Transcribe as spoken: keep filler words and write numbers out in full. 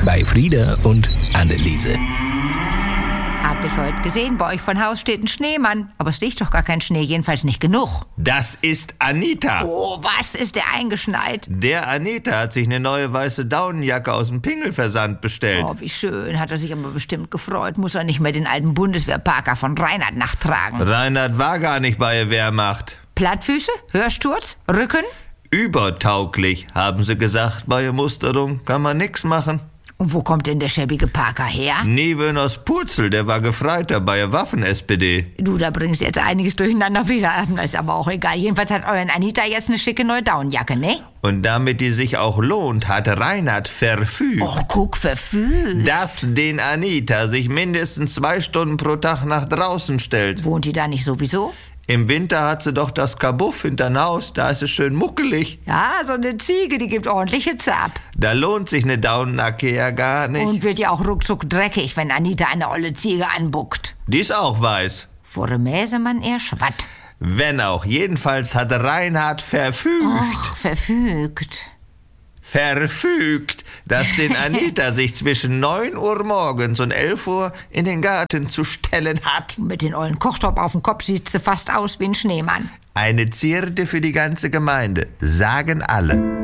bei Frieda und Anneliese. Hab ich heute gesehen, bei euch von Haus steht ein Schneemann. Aber es liegt doch gar kein Schnee, jedenfalls nicht genug. Das ist Anita. Oh, was ist der eingeschneit? Der Anita hat sich eine neue weiße Daunenjacke aus dem Pingelversand bestellt. Oh, wie schön, hat er sich aber bestimmt gefreut. Muss er nicht mehr den alten Bundeswehrparker von Reinhard nachtragen. Reinhard war gar nicht bei der Wehrmacht. Plattfüße, Hörsturz, Rücken? Übertauglich, haben sie gesagt. Bei der Musterung kann man nix machen. Und wo kommt denn der schäbige Parker her? Neben aus Purzel, der war Gefreiter bei der Waffen-S P D. Du, da bringst jetzt einiges durcheinander wieder. Das ist aber auch egal. Jedenfalls hat euren Anita jetzt eine schicke neue Daunenjacke, ne? Und damit die sich auch lohnt, hat Reinhard verfügt. Och, guck, verfügt. Dass den Anita sich mindestens zwei Stunden pro Tag nach draußen stellt. Wohnt die da nicht sowieso? Im Winter hat sie doch das Kabuff hinterm Haus, da ist es schön muckelig. Ja, so eine Ziege, die gibt ordentlich Hitze ab. Da lohnt sich eine Daunenjacke ja gar nicht. Und wird ja auch ruckzuck dreckig, wenn Anita eine olle Ziege anbuckt. Die ist auch weiß. Vor dem Mäsemann eher schwatt. Wenn auch, jedenfalls hat Reinhard verfügt. Och, verfügt. Verfügt, dass den Anita sich zwischen neun Uhr morgens und elf Uhr in den Garten zu stellen hat. Mit den ollen Kochtopf auf dem Kopf sieht sie fast aus wie ein Schneemann. Eine Zierde für die ganze Gemeinde, sagen alle.